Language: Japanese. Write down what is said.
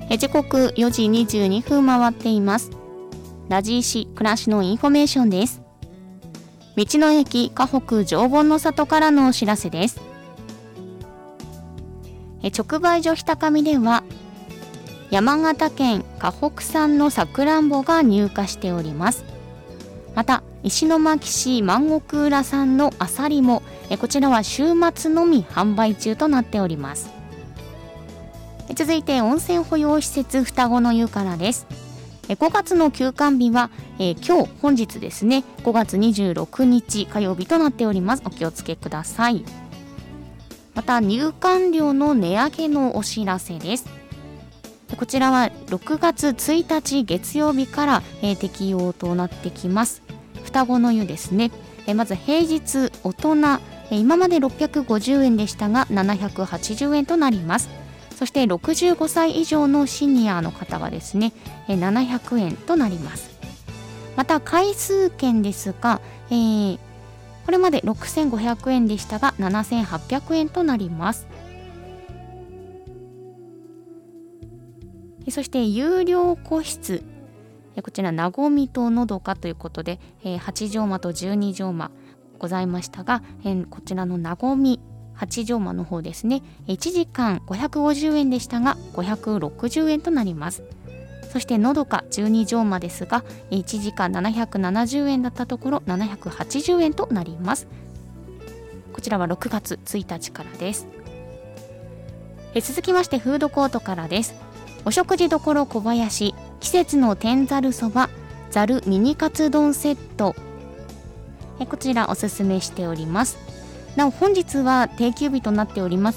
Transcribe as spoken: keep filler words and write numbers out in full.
え時刻よじにじゅうにふん回っています。ラジイシ暮らしのインフォメーションです。道の駅河北常盆の里からのお知らせです。え直売所ひたかみでは山形県河北産のさくらんぼが入荷しております。また石巻市万石浦産のあさりもえこちらは週末のみ販売中となっております。え続いて温泉保養施設双子の湯からです。えごがつの休館日はえ今日本日ですね、ごがつにじゅうろくにち火曜日となっております。お気をつけください。また入館料の値上げのお知らせです。こちらはろくがつついたち月曜日から、えー、適用となってきます。双子の湯ですね。えー、まず平日大人、えー、今までろっぴゃくごじゅうえんでしたがななひゃくはちじゅうえんとなります。そしてろくじゅうごさい以上のシニアの方はですね、えー、ななひゃくえんとなります。また回数券ですが、えー、これまでろくせんごひゃくえんでしたがななせんはっぴゃくえんとなります。そして有料個室、こちらなごみとのどかということではちじょうまとじゅうにじょうまございましたが、こちらのなごみはちじょうまの方ですね、いちじかんごひゃくごじゅうえんでしたがごひゃくろくじゅうえんとなります。そしてのどかじゅうにじょうまですがいちじかんななひゃくななじゅうえんだったところななひゃくはちじゅうえんとなります。こちらはろくがつついたちからです。え続きましてフードコートからです。お食事処小林季節の天ざるそばざるミニカツ丼セット、えこちらおすすめしております。なお本日は定休日となっております